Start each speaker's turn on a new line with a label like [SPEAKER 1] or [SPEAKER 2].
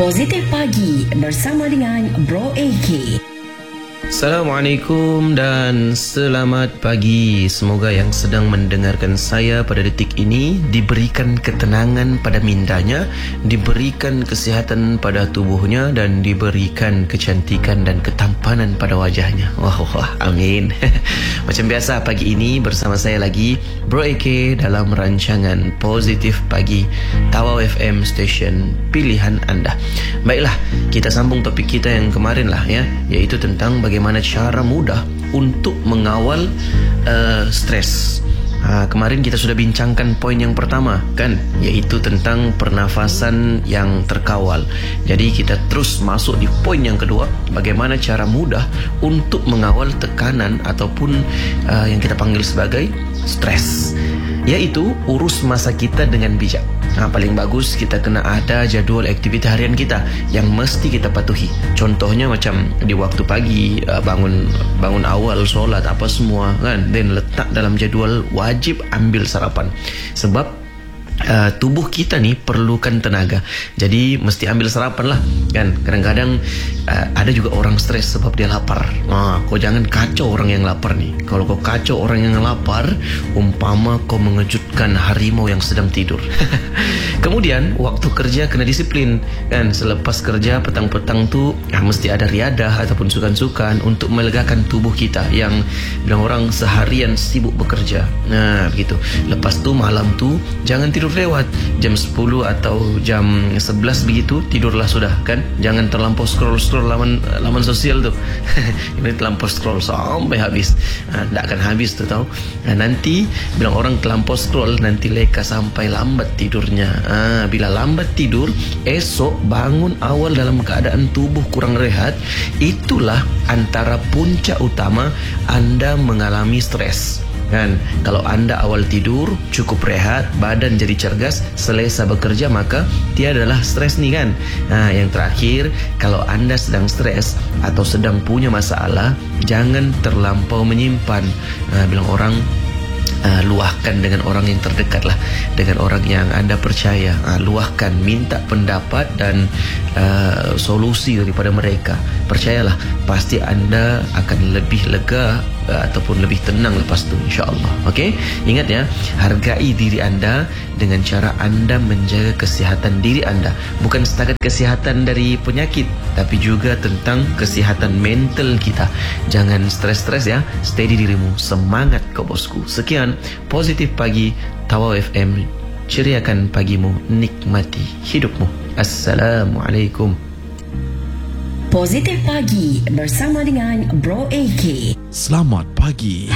[SPEAKER 1] Positif Pagi bersama dengan Bro AK.
[SPEAKER 2] Assalamualaikum dan selamat pagi. Semoga yang sedang mendengarkan saya pada detik ini diberikan ketenangan pada mindanya, diberikan kesihatan pada tubuhnya, dan diberikan kecantikan dan ketampanan pada wajahnya. Wah, amin. Macam biasa pagi ini bersama saya lagi Bro AK dalam rancangan Positif Pagi Tawau FM Station pilihan anda. Baiklah, kita sambung topik kita yang kemarin lah ya, iaitu tentang bagaimana cara mudah untuk mengawal stres. Kemarin kita sudah bincangkan poin yang pertama kan, iaitu tentang pernafasan yang terkawal. Jadi kita terus masuk di poin yang kedua, bagaimana cara mudah untuk mengawal tekanan ataupun yang kita panggil sebagai stres, iaitu urus masa kita dengan bijak. Paling bagus kita kena ada jadual aktiviti harian kita yang mesti kita patuhi. Contohnya macam di waktu pagi, bangun awal, solat apa semua kan, dan letak dalam jadual wajib ambil sarapan. Sebab tubuh kita ni perlukan tenaga, jadi mesti ambil sarapan lah kan. Kadang-kadang ada juga orang stres sebab dia lapar. Kau jangan kacau orang yang lapar ni. Kalau kau kacau orang yang lapar, umpama kau mengejutkan harimau yang sedang tidur. Kemudian waktu kerja kena disiplin kan. Selepas kerja petang-petang tu mesti ada riadah ataupun sukan-sukan untuk melegakan tubuh kita yang bilang orang seharian sibuk bekerja. Begitu. Lepas tu malam tu jangan tidur lewat jam 10 atau jam 11 begitu, tidurlah sudah kan. Jangan terlampau scroll laman sosial tu. Ini terlampau scroll sampai habis. Tak akan habis tu tahu. Nanti bilang orang terlampau scroll, nanti leka sampai lambat tidurnya. Bila lambat tidur, esok bangun awal dalam keadaan tubuh kurang rehat, itulah antara puncak utama anda mengalami stres kan. Kalau anda awal tidur, cukup rehat, badan jadi cergas, selesa bekerja, maka tiadalah stres ni kan. Yang terakhir, kalau anda sedang stres atau sedang punya masalah, jangan terlampau menyimpan. Bilang orang, luahkan dengan orang yang terdekat lah, dengan orang yang anda percaya. Luahkan, minta pendapat dan solusi daripada mereka. Percayalah, pasti anda akan lebih lega ataupun lebih tenang lepas tu, insyaAllah. Okey, ingat ya, hargai diri anda dengan cara anda menjaga kesihatan diri anda. Bukan setakat kesihatan dari penyakit, tapi juga tentang kesihatan mental kita. Jangan stres-stres ya. Steady dirimu, semangat kau bosku. Sekian Positif Pagi Tawau FM, ceriakan pagimu, nikmati hidupmu. Assalamualaikum.
[SPEAKER 1] Positif Pagi bersama dengan Bro AK.
[SPEAKER 3] Selamat pagi.